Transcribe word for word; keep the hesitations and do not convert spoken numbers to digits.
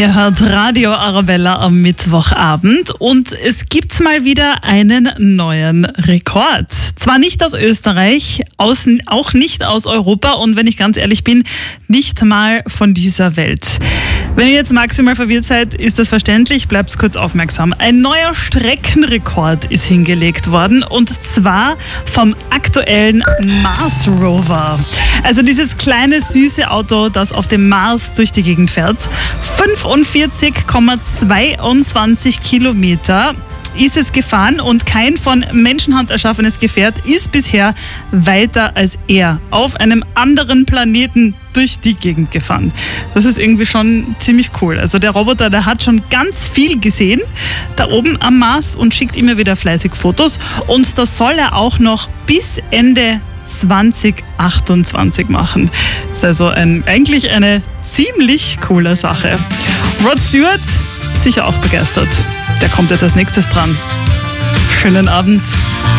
Ihr hört Radio Arabella am Mittwochabend und es gibt mal wieder einen neuen Rekord. Zwar nicht aus Österreich, aus, auch nicht aus Europa und wenn ich ganz ehrlich bin, nicht mal von dieser Welt. Wenn ihr jetzt maximal verwirrt seid, ist das verständlich, bleibt kurz aufmerksam. Ein neuer Streckenrekord ist hingelegt worden und zwar vom aktuellen Mars Rover. Also dieses kleine süße Auto, das auf dem Mars durch die Gegend fährt. fünfundvierzig Komma zweiundzwanzig Kilometer ist es gefahren und kein von Menschenhand erschaffenes Gefährt ist bisher weiter als er auf einem anderen Planeten durch die Gegend gefahren. Das ist irgendwie schon ziemlich cool. Also der Roboter, der hat schon ganz viel gesehen da oben am Mars und schickt immer wieder fleißig Fotos und das soll er auch noch bis Ende zwanzig achtundzwanzig machen. Das ist also ein, eigentlich eine ziemlich coole Sache. Rod Stewart, sicher auch begeistert. Der kommt jetzt als nächstes dran. Schönen Abend.